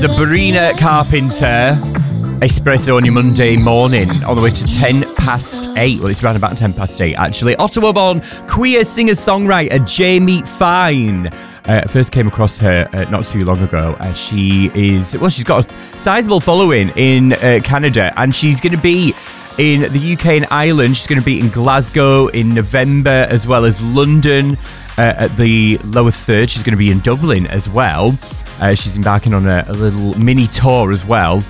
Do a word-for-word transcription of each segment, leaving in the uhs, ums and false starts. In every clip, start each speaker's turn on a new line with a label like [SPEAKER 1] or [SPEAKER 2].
[SPEAKER 1] Sabrina Carpenter, Espresso on your Monday morning, on the way to ten past eight. Well, it's around about ten past eight, actually. Ottawa-born queer singer-songwriter Jamie Fine. Uh, first came across her uh, not too long ago. Uh, she is, well, she's got a sizable following in uh, Canada, and she's going to be in the U K and Ireland. She's going to be in Glasgow in November, as well as London uh, at the lower third. She's going to be in Dublin as well. Uh, she's embarking on a, a little mini tour as well.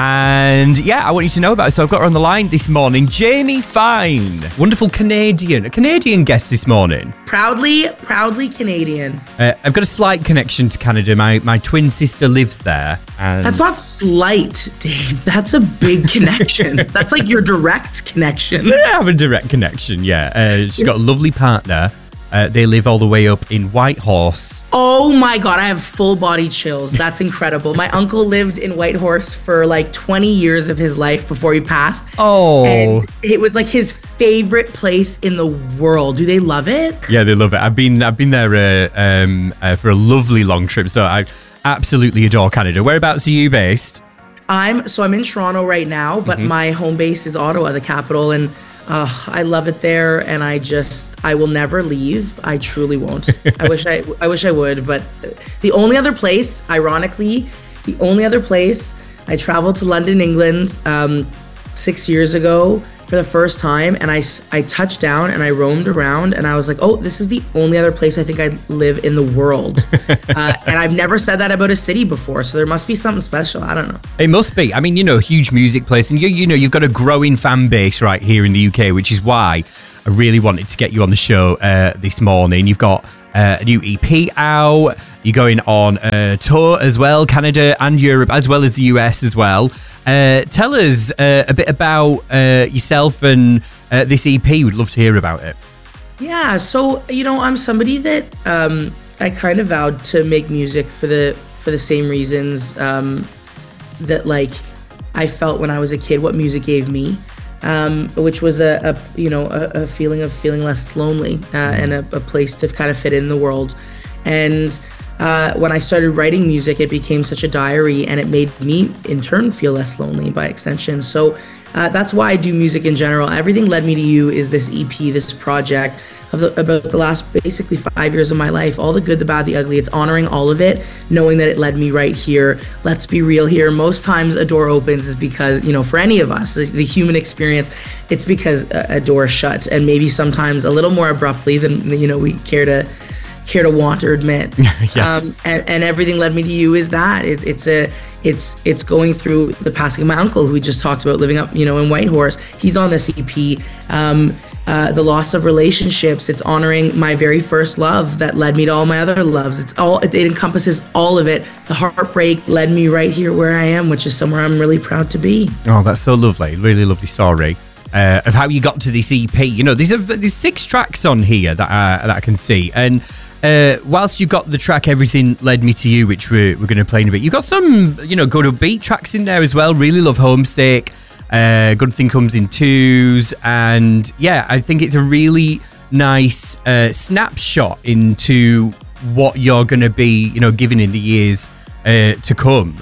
[SPEAKER 1] And yeah, I want you to know about it. So I've got her on the line this morning, Jamie Fine. Wonderful Canadian, a Canadian guest this morning.
[SPEAKER 2] Proudly, proudly Canadian.
[SPEAKER 1] Uh, I've got a slight connection to Canada. My my twin sister lives there. And
[SPEAKER 2] That's not slight, Dave. That's a big connection. That's like your direct connection.
[SPEAKER 1] I have a direct connection, yeah. Uh, she's got a lovely partner. Uh, they live all the way up in Whitehorse.
[SPEAKER 2] Oh my God, I have full body chills. That's incredible. My uncle lived in Whitehorse for like twenty years of his life before he passed.
[SPEAKER 1] Oh.
[SPEAKER 2] And it was like his favorite place in the world. Do they love it?
[SPEAKER 1] Yeah, they love it. I've been I've been there uh, um, uh, for a lovely long trip, so I absolutely adore Canada. Whereabouts are you based?
[SPEAKER 2] I'm so I'm in Toronto right now, but mm-hmm. my home base is Ottawa, the capital, and Uh, I love it there, and I just I will never leave. I truly won't. I wish I I wish I would, but the only other place, ironically, the only other place I traveled to London, England, um, six years ago for the first time, and I I touched down and I roamed around, and I was like, oh, this is the only other place I think I live in the world, uh, and I've never said that about a city before, so there must be something special. I don't know.
[SPEAKER 1] It must be. I mean, you know, huge music place, and you you know, you've got a growing fan base right here in the U K, which is why I really wanted to get you on the show uh, this morning. You've got uh, a new E P out. You're going on a tour as well, Canada and Europe, as well as the U S as well. Uh, tell us uh, a bit about uh, yourself and uh, this E P. We'd love to hear about it.
[SPEAKER 2] Yeah, so, you know, I'm somebody that um, I kind of vowed to make music for the for the same reasons um, that, like, I felt when I was a kid what music gave me, um, which was a, a you know, a, a feeling of feeling less lonely uh, and a, a place to kind of fit in the world. And Uh, when I started writing music, it became such a diary, and it made me, in turn, feel less lonely by extension. So uh, that's why I do music in general. Everything Led Me to You is this E P, this project of the, about the last basically five years of my life. All the good, the bad, the ugly. It's honoring all of it, knowing that it led me right here. Let's be real here. Most times a door opens is because, you know, for any of us, the, the human experience, it's because a, a door shut, and maybe sometimes a little more abruptly than, you know, we care to care to want or admit.
[SPEAKER 1] Yes.
[SPEAKER 2] um, and, and Everything Led Me to You is that. It's it's a it's it's going through the passing of my uncle, who we just talked about, living up, you know, in Whitehorse. He's on this E P. Um, uh, the loss of relationships. It's honoring my very first love that led me to all my other loves. It's all it, it encompasses all of it. The heartbreak led me right here where I am, which is somewhere I'm really proud to be.
[SPEAKER 1] Oh, that's so lovely. Really lovely story. Uh, of how you got to this E P. You know, there's, a, there's six tracks on here that, uh, that I can see. And uh, whilst you've got the track Everything Led Me to You, which we're, we're going to play in a bit, you've got some, you know, good upbeat tracks in there as well. Really love Homesick. Uh, Good Thing Comes in Twos. And yeah, I think it's a really nice uh, snapshot into what you're going to be, you know, given in the years uh, to come.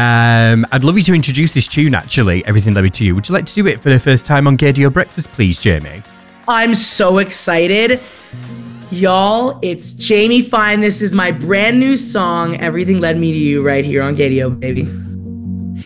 [SPEAKER 1] Um, I'd love you to introduce this tune, actually, Everything Led Me to You. Would you like to do it for the first time on Gaydio Breakfast, please, Jamie?
[SPEAKER 2] I'm so excited. Y'all, it's Jamie Fine. This is my brand new song, Everything Led Me to You, right here on Gaydio, baby.